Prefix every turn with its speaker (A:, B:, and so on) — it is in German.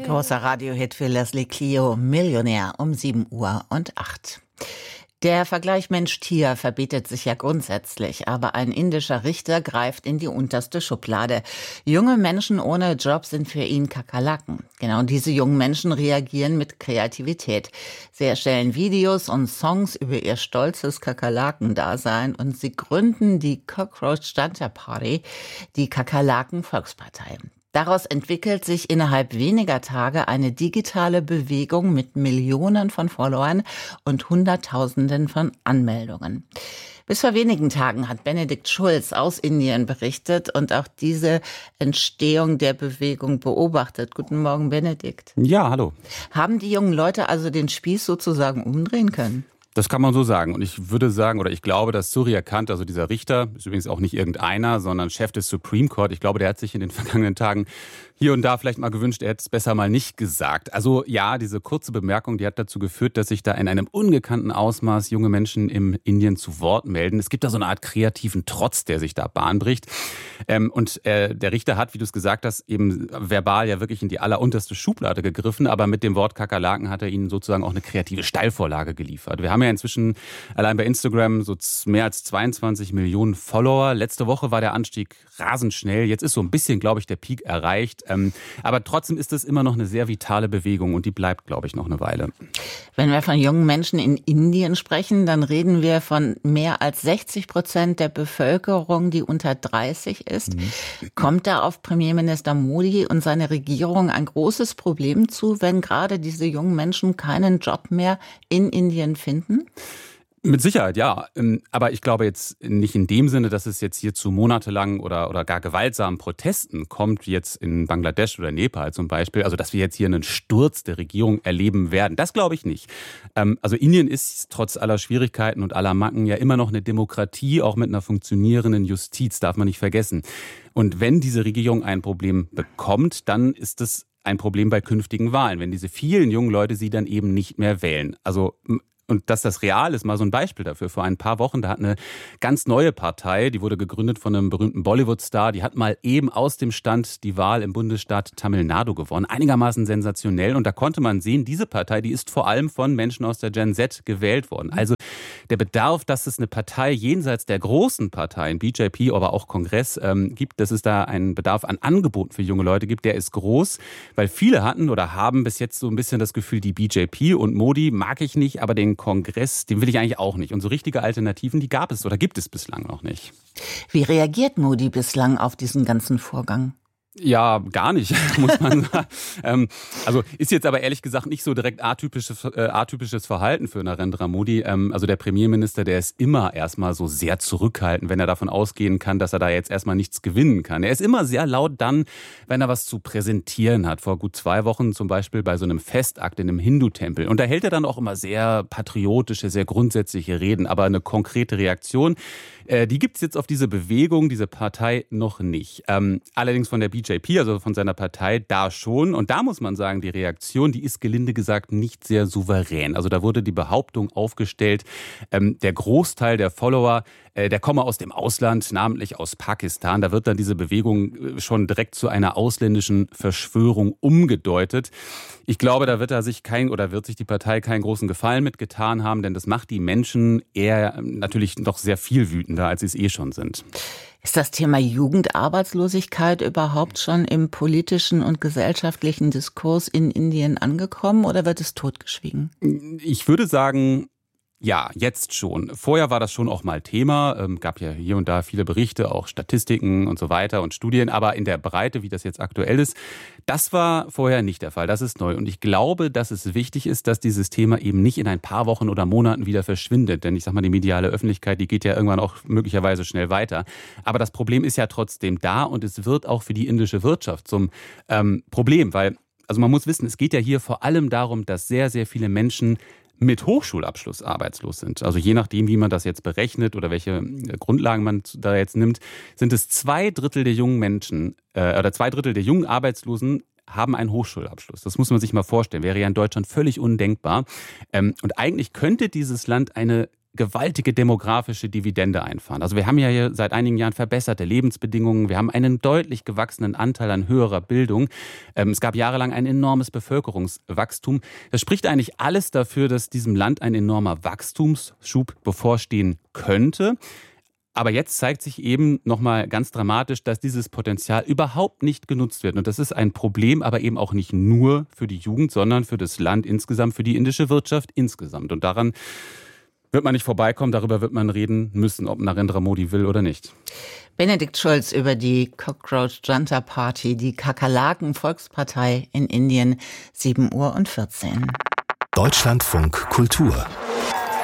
A: Großer Radiohit für Leslie Clio, Millionär um 7:08 Uhr. Der Vergleich Mensch-Tier verbietet sich ja grundsätzlich, aber ein indischer Richter greift in die unterste Schublade. Junge Menschen ohne Job sind für ihn Kakerlaken. Genau diese jungen Menschen reagieren mit Kreativität. Sie erstellen Videos und Songs über ihr stolzes Kakerlaken-Dasein und sie gründen die Cockroach Janta Party, die Kakerlaken-Volkspartei. Daraus entwickelt sich innerhalb weniger Tage eine digitale Bewegung mit Millionen von Followern und Hunderttausenden von Anmeldungen. Bis vor wenigen Tagen hat Benedikt Schulz aus Indien berichtet und auch diese Entstehung der Bewegung beobachtet. Guten Morgen, Benedikt.
B: Ja, hallo.
A: Haben die jungen Leute also den Spieß sozusagen umdrehen können?
B: Das kann man so sagen. Und ich würde sagen, oder ich glaube, dass Surya Kant, also dieser Richter, ist übrigens auch nicht irgendeiner, sondern Chef des Supreme Court, ich glaube, der hat sich in den vergangenen Tagen hier und da vielleicht mal gewünscht, er hätte es besser mal nicht gesagt. Also ja, diese kurze Bemerkung, die hat dazu geführt, dass sich da in einem ungekannten Ausmaß junge Menschen in Indien zu Wort melden. Es gibt da so eine Art kreativen Trotz, der sich da Bahn bricht. Und der Richter hat, wie du es gesagt hast, eben verbal ja wirklich in die allerunterste Schublade gegriffen, aber mit dem Wort Kakerlaken hat er ihnen sozusagen auch eine kreative Steilvorlage geliefert. Wir haben ja inzwischen allein bei Instagram so mehr als 22 Millionen Follower. Letzte Woche war der Anstieg rasend schnell. Jetzt ist so ein bisschen, glaube ich, der Peak erreicht. Aber trotzdem ist es immer noch eine sehr vitale Bewegung und die bleibt, glaube ich, noch eine Weile.
A: Wenn wir von jungen Menschen in Indien sprechen, dann reden wir von mehr als 60% der Bevölkerung, die unter 30 ist. Kommt da auf Premierminister Modi und seine Regierung ein großes Problem zu, wenn gerade diese jungen Menschen keinen Job mehr in Indien finden?
B: Mit Sicherheit, ja. Aber ich glaube jetzt nicht in dem Sinne, dass es jetzt hier zu monatelangen oder gar gewaltsamen Protesten kommt, wie jetzt in Bangladesch oder Nepal zum Beispiel. Also, dass wir jetzt hier einen Sturz der Regierung erleben werden. Das glaube ich nicht. Also, Indien ist trotz aller Schwierigkeiten und aller Macken ja immer noch eine Demokratie, auch mit einer funktionierenden Justiz, darf man nicht vergessen. Und wenn diese Regierung ein Problem bekommt, dann ist es ein Problem bei künftigen Wahlen, wenn diese vielen jungen Leute sie dann eben nicht mehr wählen. Also, und dass das real ist, mal so ein Beispiel dafür. Vor ein paar Wochen, da hat eine ganz neue Partei, die wurde gegründet von einem berühmten Bollywood-Star, die hat mal eben aus dem Stand die Wahl im Bundesstaat Tamil Nadu gewonnen. Einigermaßen sensationell. Und da konnte man sehen, diese Partei, die ist vor allem von Menschen aus der Gen Z gewählt worden. Also der Bedarf, dass es eine Partei jenseits der großen Parteien, BJP, aber auch Kongress, gibt, dass es da einen Bedarf an Angeboten für junge Leute gibt, der ist groß. Weil viele hatten oder haben bis jetzt so ein bisschen das Gefühl, die BJP und Modi mag ich nicht, aber den Kongress, den will ich eigentlich auch nicht. Und so richtige Alternativen, die gab es oder gibt es bislang noch nicht.
A: Wie reagiert Modi bislang auf diesen ganzen Vorgang?
B: Ja, gar nicht, muss man sagen. Also ist jetzt aber ehrlich gesagt nicht so direkt atypisches Verhalten für Narendra Modi. Also der Premierminister, der ist immer erstmal so sehr zurückhaltend, wenn er davon ausgehen kann, dass er da jetzt erstmal nichts gewinnen kann. Er ist immer sehr laut dann, wenn er was zu präsentieren hat. Vor gut 2 Wochen zum Beispiel bei so einem Festakt in einem Hindu-Tempel. Und da hält er dann auch immer sehr patriotische, sehr grundsätzliche Reden. Aber eine konkrete Reaktion, die gibt's jetzt auf diese Bewegung, diese Partei noch nicht. Allerdings von der BJP, also von seiner Partei, da schon. Und da muss man sagen, die Reaktion, die ist gelinde gesagt nicht sehr souverän. Also da wurde die Behauptung aufgestellt, der Großteil der Follower, der komme aus dem Ausland, namentlich aus Pakistan. Da wird dann diese Bewegung schon direkt zu einer ausländischen Verschwörung umgedeutet. Ich glaube, da wird sich die Partei keinen großen Gefallen mitgetan haben, denn das macht die Menschen eher natürlich noch sehr viel wütender, als sie es eh schon sind.
A: Ist das Thema Jugendarbeitslosigkeit überhaupt schon im politischen und gesellschaftlichen Diskurs in Indien angekommen oder wird es totgeschwiegen?
B: Ich würde sagen, ja, jetzt schon. Vorher war das schon auch mal Thema. Gab ja hier und da viele Berichte, auch Statistiken und so weiter und Studien. Aber in der Breite, wie das jetzt aktuell ist, das war vorher nicht der Fall. Das ist neu. Und ich glaube, dass es wichtig ist, dass dieses Thema eben nicht in ein paar Wochen oder Monaten wieder verschwindet. Denn ich sag mal, die mediale Öffentlichkeit, die geht ja irgendwann auch möglicherweise schnell weiter. Aber das Problem ist ja trotzdem da und es wird auch für die indische Wirtschaft zum Problem. Weil, also man muss wissen, es geht ja hier vor allem darum, dass sehr, sehr viele Menschen mit Hochschulabschluss arbeitslos sind. Also je nachdem, wie man das jetzt berechnet oder welche Grundlagen man da jetzt nimmt, sind es 2/3 der jungen Menschen oder 2/3 der jungen Arbeitslosen haben einen Hochschulabschluss. Das muss man sich mal vorstellen. Wäre ja in Deutschland völlig undenkbar. Und eigentlich könnte dieses Land eine gewaltige demografische Dividende einfahren. Also wir haben ja hier seit einigen Jahren verbesserte Lebensbedingungen, wir haben einen deutlich gewachsenen Anteil an höherer Bildung. Es gab jahrelang ein enormes Bevölkerungswachstum. Das spricht eigentlich alles dafür, dass diesem Land ein enormer Wachstumsschub bevorstehen könnte. Aber jetzt zeigt sich eben nochmal ganz dramatisch, dass dieses Potenzial überhaupt nicht genutzt wird. Und das ist ein Problem, aber eben auch nicht nur für die Jugend, sondern für das Land insgesamt, für die indische Wirtschaft insgesamt. Und daran wird man nicht vorbeikommen, darüber wird man reden müssen, ob Narendra Modi will oder nicht.
A: Benedikt Schulz über die Cockroach Junta Party, die Kakerlaken-Volkspartei in Indien, 7:14 Uhr.
C: Deutschlandfunk Kultur